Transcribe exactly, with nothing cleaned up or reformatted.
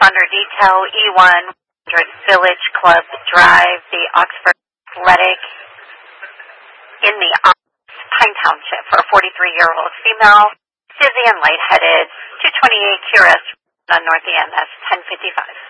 responder detail, E one Village Club Drive, the Oxford Athletic in the Pine Township for a forty-three-year-old female, dizzy and lightheaded, two twenty-eight Q R S on North E M S ten fifty-five.